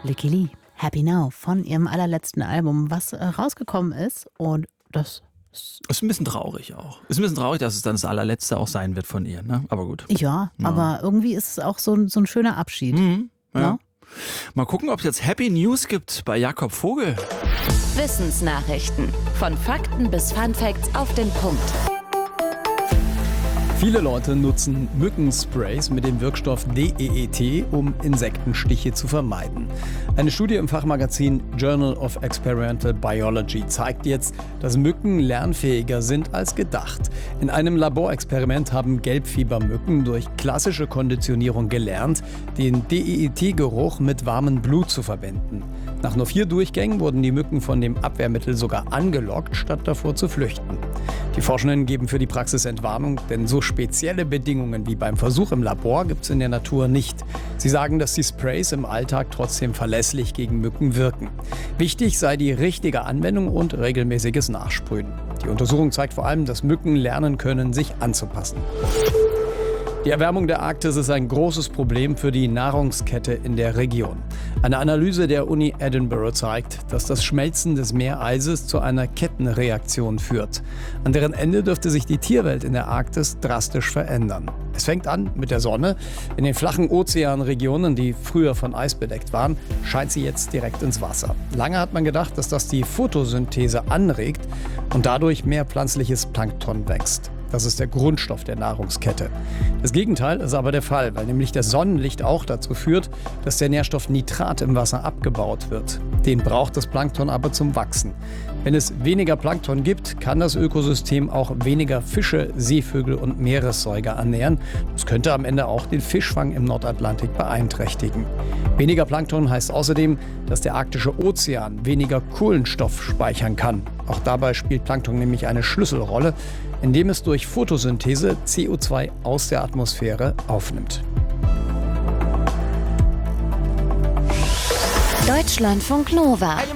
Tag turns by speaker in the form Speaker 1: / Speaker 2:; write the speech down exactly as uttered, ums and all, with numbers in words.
Speaker 1: Lykke Li, Happy Now von ihrem allerletzten Album, was äh, rausgekommen ist. Und das ist,
Speaker 2: ist ein bisschen traurig auch. Ist ein bisschen traurig, dass es dann das allerletzte auch sein wird von ihr, ne? Aber gut.
Speaker 1: Ja, ja. Aber irgendwie ist es auch so ein, so ein schöner Abschied.
Speaker 2: Mhm, ja.
Speaker 1: Ja?
Speaker 2: Mal gucken, ob es jetzt Happy News gibt bei Jakob Vogel.
Speaker 3: Wissensnachrichten. Von Fakten bis Funfacts auf den Punkt.
Speaker 4: Viele Leute nutzen Mückensprays mit dem Wirkstoff D E E T, um Insektenstiche zu vermeiden. Eine Studie im Fachmagazin Journal of Experimental Biology zeigt jetzt, dass Mücken lernfähiger sind als gedacht. In einem Laborexperiment haben Gelbfiebermücken durch klassische Konditionierung gelernt, den D E E T-Geruch mit warmem Blut zu verwenden. Nach nur vier Durchgängen wurden die Mücken von dem Abwehrmittel sogar angelockt, statt davor zu flüchten. Die Forschenden geben für die Praxis Entwarnung, denn so spezielle Bedingungen wie beim Versuch im Labor gibt es in der Natur nicht. Sie sagen, dass die Sprays im Alltag trotzdem verlässlich gegen Mücken wirken. Wichtig sei die richtige Anwendung und regelmäßiges Nachsprühen. Die Untersuchung zeigt vor allem, dass Mücken lernen können, sich anzupassen. Die Erwärmung der Arktis ist ein großes Problem für die Nahrungskette in der Region. Eine Analyse der Uni Edinburgh zeigt, dass das Schmelzen des Meereises zu einer Kettenreaktion führt. An deren Ende dürfte sich die Tierwelt in der Arktis drastisch verändern. Es fängt an mit der Sonne. In den flachen Ozeanregionen, die früher von Eis bedeckt waren, scheint sie jetzt direkt ins Wasser. Lange hat man gedacht, dass das die Photosynthese anregt und dadurch mehr pflanzliches Plankton wächst. Das ist der Grundstoff der Nahrungskette. Das Gegenteil ist aber der Fall, weil nämlich das Sonnenlicht auch dazu führt, dass der Nährstoff Nitrat im Wasser abgebaut wird. Den braucht das Plankton aber zum Wachsen. Wenn es weniger Plankton gibt, kann das Ökosystem auch weniger Fische, Seevögel und Meeressäuger ernähren. Das könnte am Ende auch den Fischfang im Nordatlantik beeinträchtigen. Weniger Plankton heißt außerdem, dass der arktische Ozean weniger Kohlenstoff speichern kann. Auch dabei spielt Plankton nämlich eine Schlüsselrolle, indem es durch Photosynthese C O zwei aus der Atmosphäre aufnimmt.
Speaker 3: Deutschlandfunk Nova.